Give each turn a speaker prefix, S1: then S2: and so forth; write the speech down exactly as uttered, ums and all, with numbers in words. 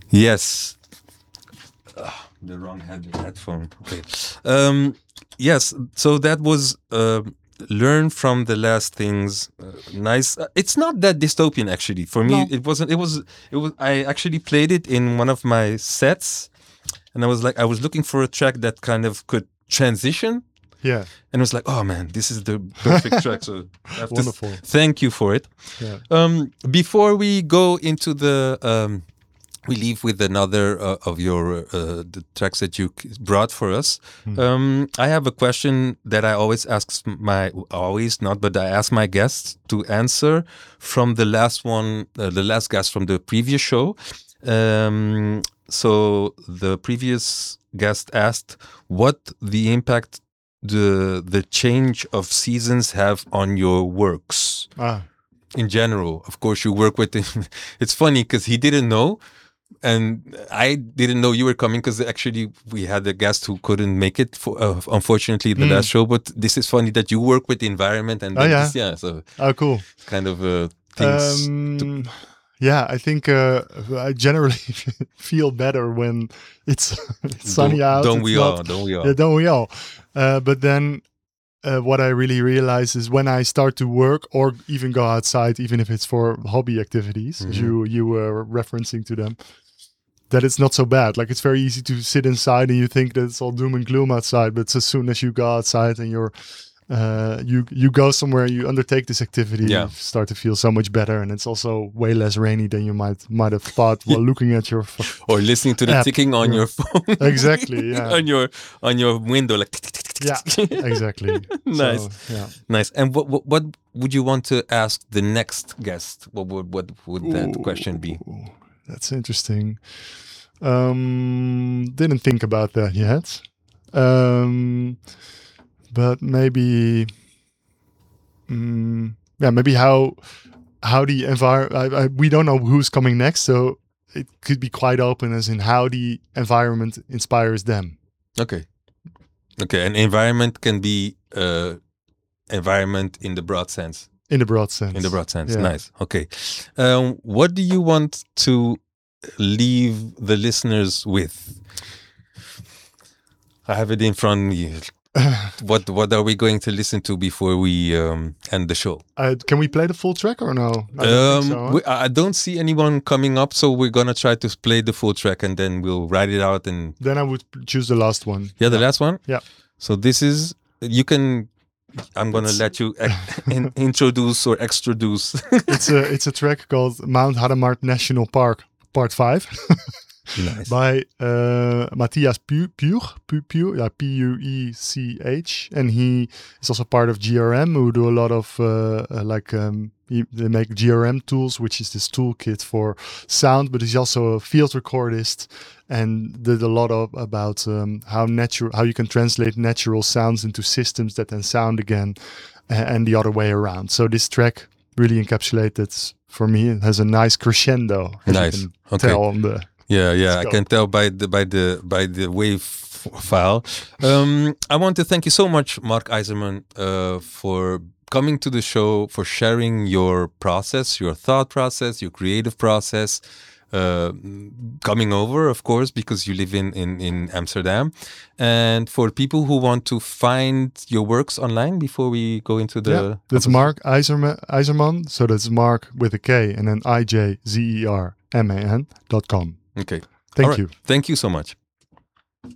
S1: Yes. Ah, the wrong head- headphone. Okay. Um, yes. So that was uh, learn from the last things. Uh, nice. Uh, it's not that dystopian actually. For me,
S2: No.
S1: it wasn't. It was. It was. I actually played it in one of my sets, and I was like, I was looking for a track that kind of could transition.
S2: Yeah.
S1: And it was like, oh man, this is the perfect track. So I have to
S2: Wonderful.
S1: th- thank you for it.
S2: Yeah.
S1: Um, before we go into the, um, we leave with another uh, of your uh, the tracks that you k- brought for us.
S2: Hmm.
S1: Um, I have a question that I always ask my, always not, but I ask my guests to answer from the last one, uh, the last guest from the previous show. Um, so the previous guest asked what the impact the the change of seasons have on your works
S2: Ah.
S1: in general. Of course, you work with him. It's funny because he didn't know, and I didn't know you were coming because actually we had a guest who couldn't make it for uh, unfortunately the
S2: Mm.
S1: last show. But this is funny that you work with the environment and
S2: Oh,
S1: then
S2: yeah.
S1: this, yeah, so
S2: Oh, cool.
S1: kind of uh, things.
S2: Um, yeah, I think uh, I generally feel better when it's, it's sunny
S1: don't,
S2: out.
S1: Don't
S2: it's
S1: we
S2: not-
S1: all? Don't we all?
S2: Yeah, don't we all? Uh, but then uh, what I really realize is when I start to work or even go outside, even if it's for hobby activities, as
S1: Mhm.
S2: you you were referencing to them, that it's not so bad. Like it's very easy to sit inside and you think that it's all doom and gloom outside, but as soon as you go outside and you're uh, you you go somewhere, you undertake this activity,
S1: Yeah.
S2: you start to feel so much better, and it's also way less rainy than you might might have thought while looking at your phone.
S1: Or listening to the
S2: App,
S1: ticking on
S2: yeah.
S1: your phone.
S2: Exactly, yeah.
S1: on your on your window, like.
S2: Yeah, exactly.
S1: Nice.
S2: So, yeah.
S1: Nice. And what, what what would you want to ask the next guest? What would what would that question be?
S2: Ooh, that's interesting. Um, didn't think about that yet. Um, but maybe, mm, yeah, maybe how how the environment. We don't know who's coming next, so it could be quite open as in how the environment inspires them.
S1: Okay. Okay. An environment can be uh environment in the broad sense.
S2: In the broad sense.
S1: In the broad sense.
S2: Yeah.
S1: Nice. Okay. Um, what do you want to leave the listeners with? I have it in front of me. What what are we going to listen to before we um, end the show?
S2: Uh, can we play the full track or no? I don't
S1: Um,
S2: think so, huh?
S1: we, I don't see anyone coming up, so we're gonna try to play the full track and then we'll write it out. And
S2: Then I would choose the last one.
S1: yeah, the last one.
S2: Yeah.
S1: So this is you can. I'm gonna
S2: It's-
S1: let you ex- in, introduce or extroduce.
S2: It's a it's a track called Mount Hadamard National Park Part Five.
S1: Nice.
S2: By uh, Matthias Pu- Puech, Pu- Pu- yeah, P U E C H, and he is also part of G R M, who do a lot of uh, uh, like um, he, they make G R M tools, which is this toolkit for sound. But he's also a field recordist and did a lot of about um, how natural how you can translate natural sounds into systems that then sound again, uh, and the other way around. So this track really encapsulated for me. It has a nice crescendo. As
S1: Nice.
S2: You can
S1: Okay.
S2: Tell on the
S1: Yeah, yeah,
S2: Let's
S1: I
S2: go.
S1: can tell by the by the by the wave f- file. Um, I want to thank you so much, Mark Eiserman, uh, for coming to the show, for sharing your process, your thought process, your creative process. Uh, coming over, of course, because you live in, in, in Amsterdam. And for people who want to find your works online before we go into the...
S2: Yeah, that's Mark Eiserman, Eiserman. So that's Mark with a K and then I J Z E R M A N dot com.
S1: Okay.
S2: Thank
S1: All right.
S2: you.
S1: Thank you so much.